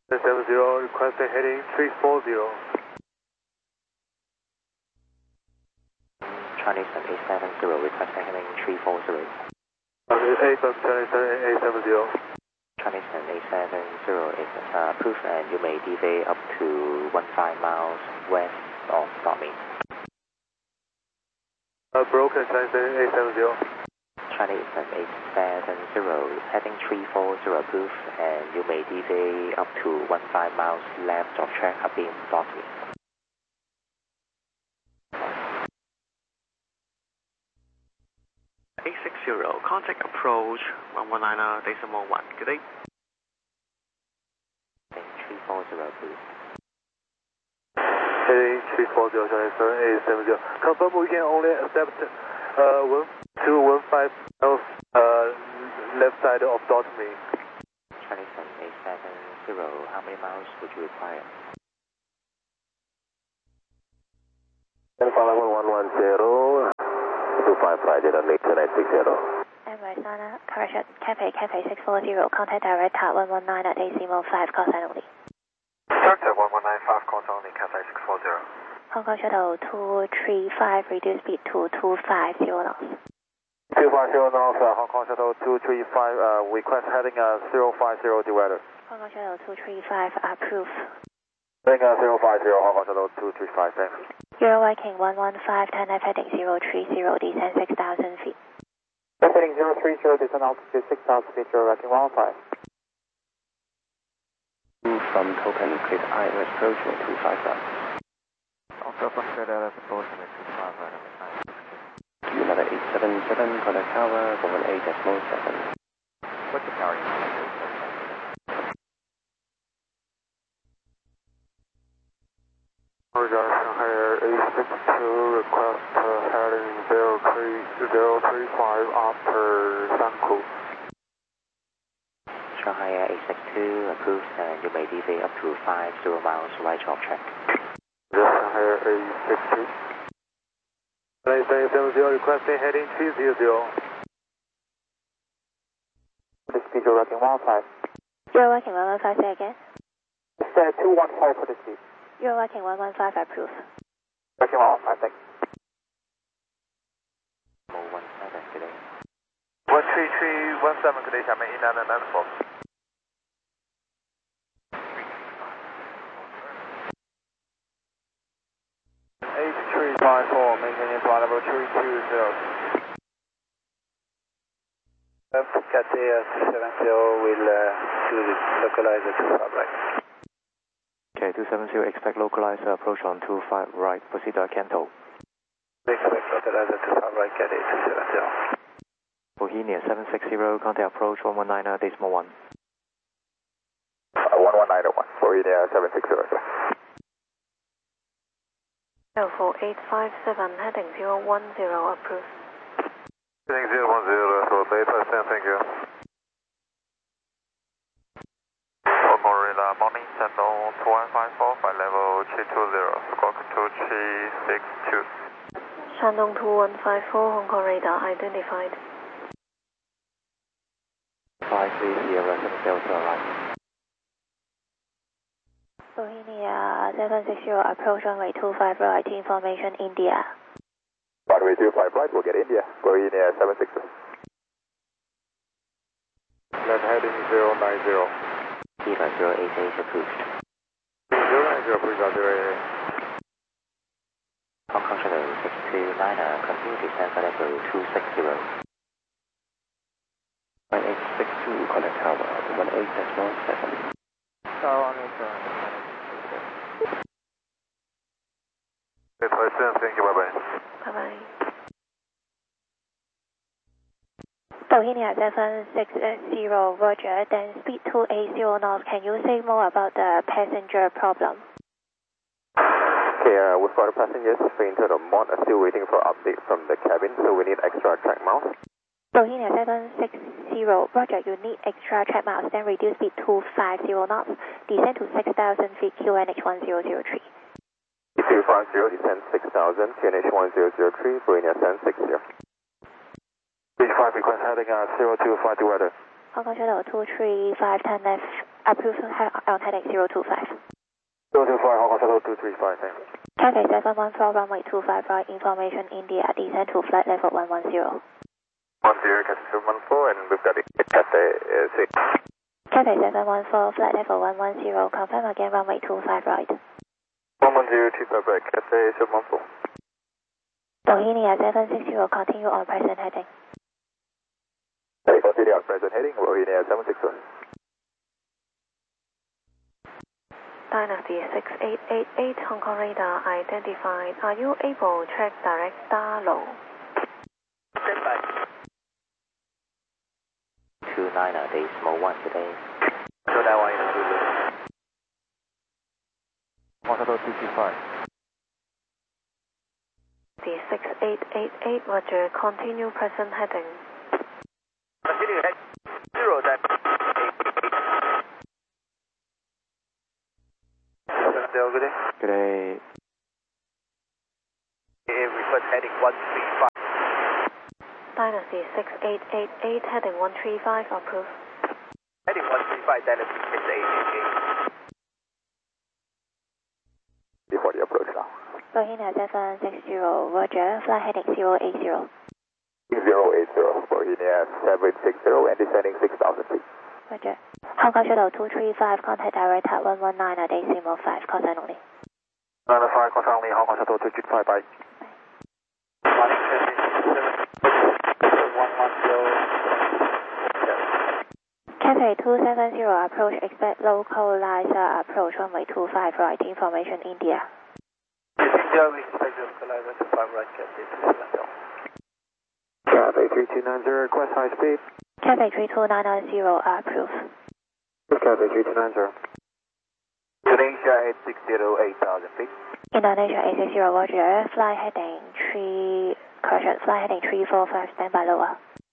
70, requesting heading 340. Chinese A70, requesting heading 340. A70. Chinese A70 is approved and you may delay up to 15 miles west of Dormy. Broken Chinese A70. Chinese A70 heading 340 approved and you may delay up to 15 miles left of track Habib Dormy. A60, contact approach 119 decimal 1. Good day. 340 approved. Heading 340, Chinese A70. Confirm we can only accept 1 to 15 miles left side of Dormy. Chinese A70, how many miles would you require? 110, 25 flight data make 2960. Arizona, correction, Cathay 640, contact director 119 at decimal 5, call sign only. Director 1195, call sign only, Cathay 640. Hong Kong Shuttle 235, reduce speed to 250 knots. 250 knots, Hong Kong Shuttle 235, request heading 050 divider. Hong Kong Shuttle 235, approved. Heading 050, Hong Kong Shuttle 235, thanks. Euro Viking 115, Thai heading 030, descend 6,000 feet. Heading 030, descend altitude 6,000 feet, Euro Viking 115. From token, please ILS approach 255. October Federal support limit 25 right number 9. Another 877, contact tower 118.7. What's the carrying? Regard Shanghai A62, request heading 035 after Sanku. Shanghai A62 approved and you may delay up to 50 miles right of track. Shanghai A62. A70 requesting heading 300. The speed Euro Viking 115. Euro Viking 115, say again. It's 215 for the speed. Euro Viking 115, approved. Viking 115, thanks. 17 today. 13317 today, 下面19994. H354, maintaining flight level 320. Cathay 70 will localize the 25 right. Okay, 270, expect localizer approach on 25 right, proceed to Canto. Expect localizer 25 right, Cathay 270. Bohemia 760, contact approach 119 decimal 1. 1191, Bohemia 760, sir. 04857, heading 010, approved. Heading 010, so 8%, thank you. Gorilla, morning, channel 2154, flight level 320, squawk 2362. Shandong 2154, Hong Kong radar identified. 53 Sierra 70 to arrive. Bohemia 760, approach runway 25 right, information India. Runway 25 right, we'll get India. Bohemia 760. Left heading 090. Viva 088 approved. 090, approved, 088. Hong Kong Shuttle 629, continue descent for level 260. 1862, contact tower 18.7. Tower 8%, thank you, bye-bye. Bye-bye. Bohemia 760, roger, then speed 280 knots. Can you say more about the passenger problem? Okay, we've got a passenger fainted on mod, still waiting for update from the cabin, so we need extra track miles. Bohemia 760, roger, you need extra track miles, then reduce speed 250 knots. Descend to 6,000 feet, QNH 1003. 250, descend 6,000, QNH 1003, Bohemia 760. Beach 5 request heading 025 to weather. Hong Kong Shuttle 235, 10 left. Approved on heading 025. 025, Hong Kong Shuttle 235, thanks. Cathay 714, runway 25 right, information India, descend to flight level 110. 10, Cathay 714, and we've got it Cathay 6. Cathay 714, flight level 110, confirm again, runway 25 right. 110, 25 right, Cathay 714. Bohemia 760, continue on present heading. Continue on present heading, Bohemia 760. Dynasty 6888, Hong Kong radar identified. Are you able to track direct star low? Stand by. 29 decimal 1 today. So that one is Zulu. Hong Kong Shuttle 225. The 6888, Roger, continue present heading. Continue head 0, that. Good day. Good day. Request heading 135. Dynasty 6888, heading 135, approved. Heading 135, Dynasty 6888. Before the approach now. Bohemia 760, Roger, flight heading 080. 080, Bohemia 760 and descending 6,000 feet. Roger. Hong Kong Shuttle 235, contact direct at 119 decimal 5, call sign only. 95, call sign only, Hong Kong Shuttle 235, bye. Cathay 270, approach, expect localizer approach, runway 25 right, information India. India, we expect localizer 25 right, Cathay 270. Cathay 3290, request high speed. Cathay 32990, approve. Cathay 3290. Indonesia 860, 8,000 feet. Indonesia 860, Roger, fly heading 345, stand by lower.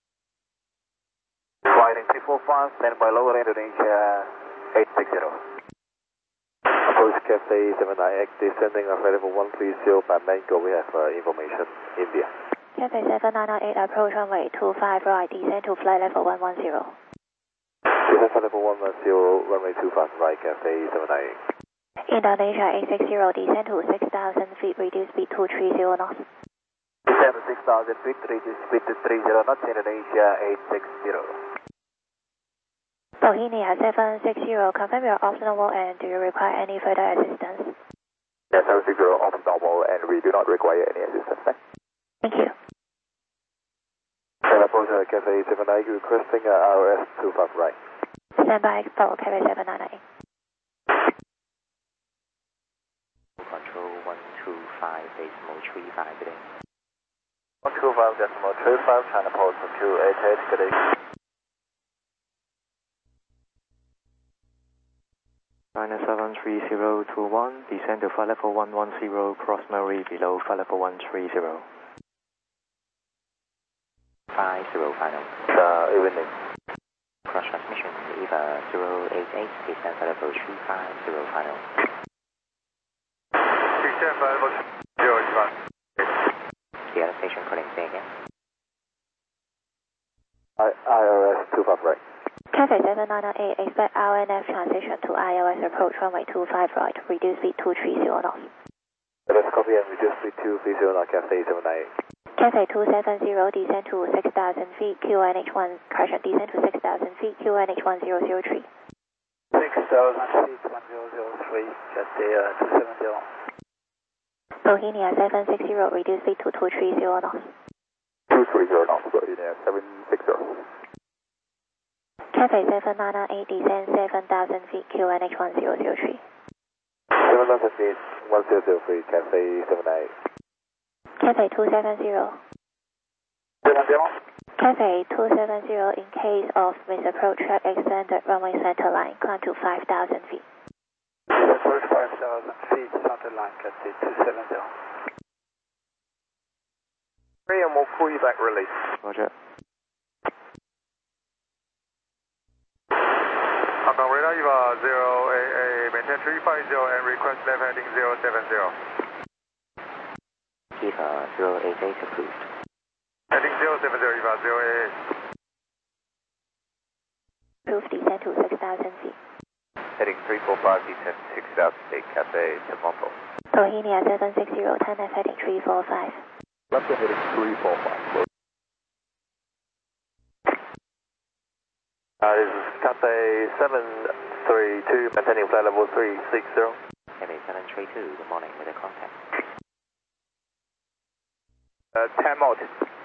Flight 345, stand by lower, Indonesia 860. Approach Cathay 798, descending of level 130 by Mango, we have information, India. Cathay 7998, approach runway 25 right, descend to flight level 110. Descend to level 110, runway 25 right, Cathay 798. Indonesia 860, descend to 6,000 feet, reduce speed to 30 knots. Descend to 6,000 feet, reduce speed to 30 knots, Indonesia 860. Bohemia 760, confirm your off normal and do you require any further assistance? Yes, 760 off normal and we do not require any assistance. Thank you. And approach Cathay 798, requesting ROS 25 right. Stand by for Cathay 798. Control 125 decimal 35 today. 125 decimal 35, China Post 288, good day. China 73021, descend to flight level 110, cross Murray below flight level 130. 50 final. Evening. Cross transmission, EVA 088, descend flight level 350 final. Descend flight level 085. The other station calling, say again. IRS 25 right. Cathay 7998, expect RNF transition to ILS approach runway 25 right, reduce speed to 30 knots. Let's copy and reduce speed to 30 knots, Cathay 798. Cathay 270, descend to 6,000 feet, QNH1, correction, descend to 6,000 feet, QNH 1003. 6,000 feet, 1003, Cathay 270. Bohemia 760, reduce speed to 230 knots. 230 knots, Bohemia 760. Cathay 7998, descend 7,000 feet, QNH 1003. 7,000 feet, 1003, Cathay 798. Cathay 270. 70. Cathay 270, in case of misapproach, track extended runway center line, climb to 5,000 feet. Approach 5,000 feet, center line, Cathay 270. And we'll call you back, release. Roger. Hong Kong radar, you are 0AA, maintain 350 and request left heading 070. EVA 088 approved. Heading 070, you are 0AA. Proof descend to 6,000 feet. Heading 345, descend 6000 feet, Cathay Toronto. Bohemia 760, turn left heading 345. Left heading 345. This is Cathay 732, maintaining flight level 360. Cathay 732, good morning, with a contact. 10 more.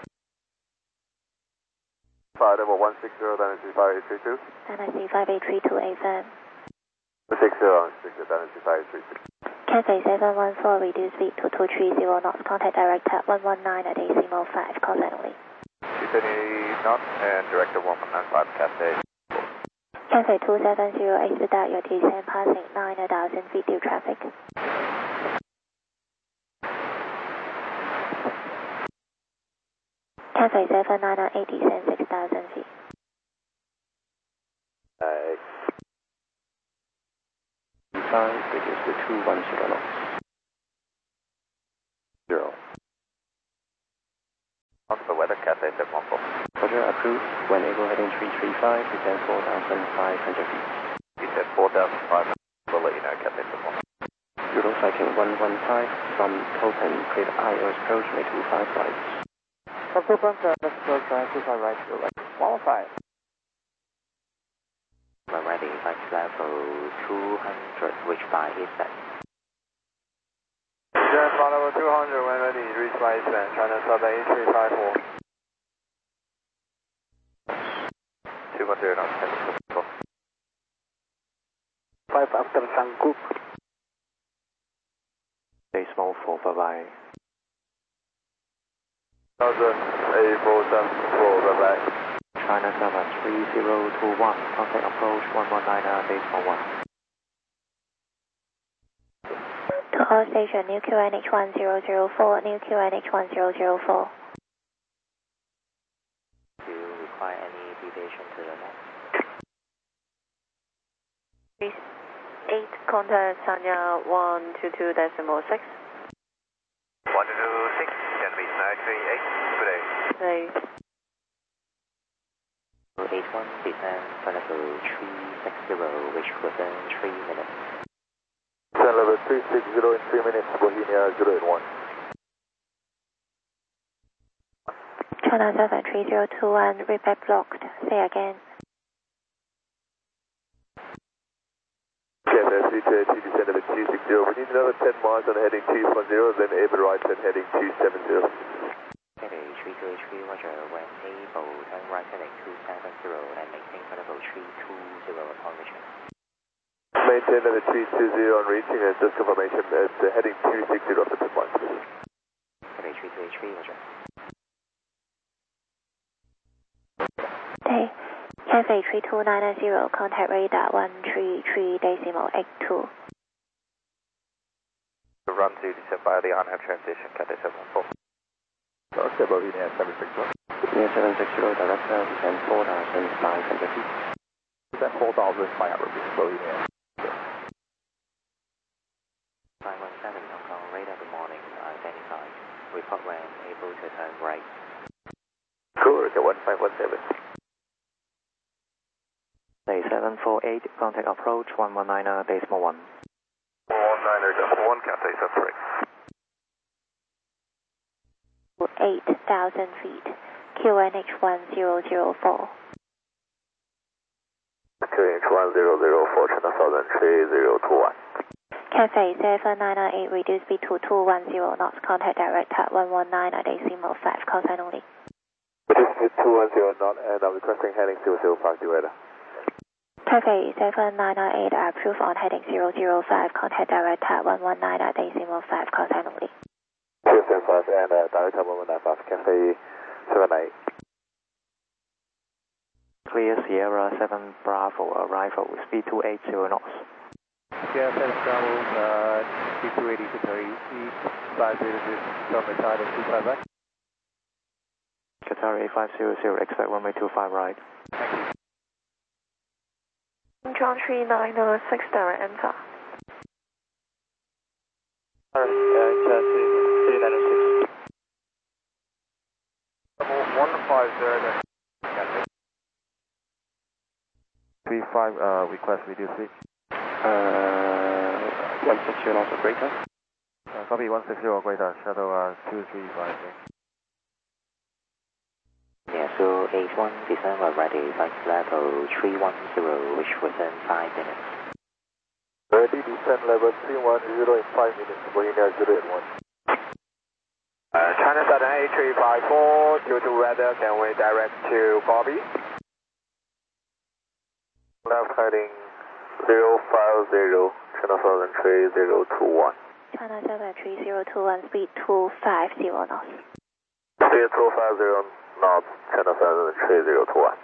Flight level 160, Dynasty 5832. Dynasty 5832, affirm. 60, Dynasty 5832. Cathay 714, reduce speed to 230 knots, contact director 119 at decimal 5, call sign only. 230 knots and director 195, Cathay. Cathay 270, expedite your descent passing 9,000 feet due traffic. Cathay 798, descend 6,000 feet. Reduce to 210 knots. 0. On the weather, Cathay 714. Roger, approved. When able, heading 335, descend 4,500 feet. Descend 4,500, we'll let you know, Cathay 714. Euro cycling 115 from Copenhagen, IOS approach, make 25 right. From Copenhagen, let's approach 25 right, to right. 115. When ready, flight level 200, reach by Eastern. Descend flight level 200, when ready, reach by Eastern, China Southern 8354. 210 knots, heading 714. 5 after Sangkuk. Decimal 4, bye-bye. Southern 8474, bye-bye. China 73021, contact approach 119, decimal 1. To all station, new QNH 1004, new QNH 1004. Do you require any deviation to the north? 8, contact Sanya 122 decimal 6. 126, can be 938, good day. Day. 81, descend flight level 360, reach within 3 minutes. Descend level 360 in 3 minutes, Bohemia 081. China 73021, repeat blocked. Say again. Cathay 330, descend level 260. We need another 10 miles on heading 210, then air right and heading 270. Cathay 3283, Roger, when able, turn right heading 270 and maintain flight level 320 upon reaching. Maintain level 320 on reaching, and just confirmation at heading 260 off the pin point. Cathay 3283, Roger. Day. Cathay 3290, contact radar 133 decimal 82. Run to descend by the on-hand transition, Cathay 714. Okay, Bohemia 761. Near 760, director, descend 4,500 feet. Descend 4,500 feet, Bohemia. 517, Hong Kong, radar, good morning, identified. Report when able to turn right. Cool, okay, 1517. Day 748, contact approach 119, decimal 1. 119.1, Cathay 738. 8,000 feet. QNH 1004. QNH 1004, China Southern 3021. Cathay 798, reduce speed to 210 knots, contact director 119 at decimal 5, call sign only. Reduce speed 210 knot, and I'm requesting heading 005 to radar. Cathay 798, approved on heading 005, contact director 119 at decimal 5, call sign only. 075 and director 195, Cathay 78. Clear Sierra 7 Bravo, arrival, speed 280 knots. Sierra 7 Bravo, speed 280 to 30 east, 500, Delta Title 25 right. Qatar 8500, expect runway 25 right. Thank you. John 3906, direct enter. Chassis 3906. 150, 35, request reduce speed. 160 knots or greater. Copy 160 or greater, shuttle 235. Yeah, so H1 descent when ready, flight level 310, which within 5 minutes. Ready, descent level 310 in 5 minutes, Bolivia 081. China Southern 8354, due to weather, can we direct to Bobby? Left heading 050, China Southern 3021. China Southern 3021, speed 250 knots. Speed 250 knots, China Southern 3021.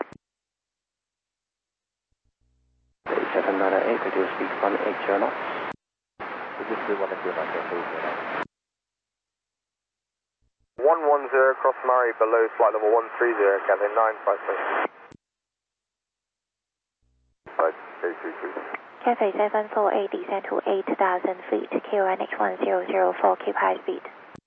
798, reduce speed 180 knots. Reduce speed 180 knots, 110, cross Murray, below flight level 130, Cathay 956. 5833. Cathay 748, descend to 8,000 feet, QNH 1004, keep high speed.